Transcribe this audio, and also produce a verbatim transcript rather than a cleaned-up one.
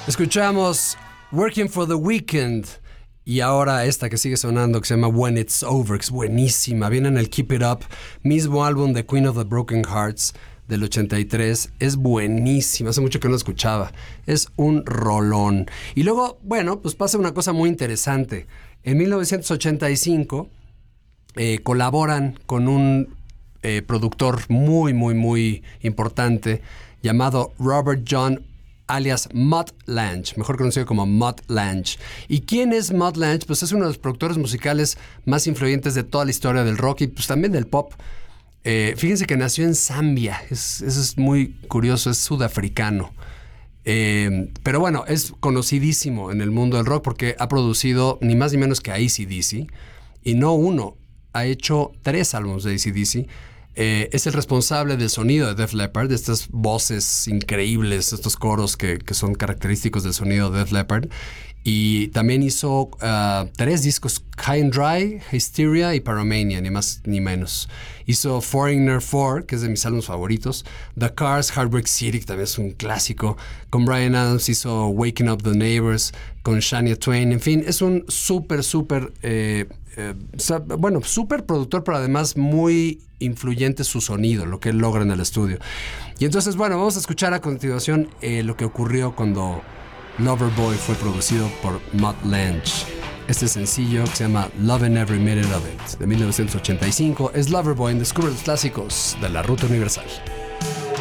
Escuchamos Working for the Weekend y ahora esta que sigue sonando que se llama When It's Over, que es buenísima. Viene en el Keep It Up, mismo álbum de Queen of the Broken Hearts del ochenta y tres. Es buenísima, hace mucho que no la escuchaba. Es un rolón. Y luego, bueno, pues pasa una cosa muy interesante. En mil novecientos ochenta y cinco eh, colaboran con un eh, productor muy, muy, muy importante llamado Robert John alias Mutt Lange, mejor conocido como Mutt Lange. ¿Y quién es Mutt Lange? Pues es uno de los productores musicales más influyentes de toda la historia del rock y pues también del pop. Eh, fíjense que nació en Zambia, es, eso es muy curioso, es sudafricano. Eh, pero bueno, es conocidísimo en el mundo del rock porque ha producido ni más ni menos que a A C D C, y no uno, ha hecho tres álbumes de A C D C. Eh, es el responsable del sonido de Def Leppard, de estas voces increíbles, estos coros que, que son característicos del sonido de Def Leppard. Y también hizo uh, tres discos, High and Dry, Hysteria y Pyromania, ni más ni menos. Hizo Foreigner cuatro, que es de mis álbumes favoritos. The Cars, Heartbreak City, que también es un clásico. Con Bryan Adams hizo Waking Up the Neighbors, con Shania Twain. En fin, es un súper, súper, eh, eh, bueno, súper productor, pero además muy influyente su sonido, lo que él logra en el estudio. Y entonces, bueno, vamos a escuchar a continuación eh, lo que ocurrió cuando Loverboy fue producido por Mutt Lange. Este sencillo que se llama Lovin' Every Minute of It, de mil novecientos ochenta y cinco, es Loverboy en Descubre los Clásicos de la Ruta Universal.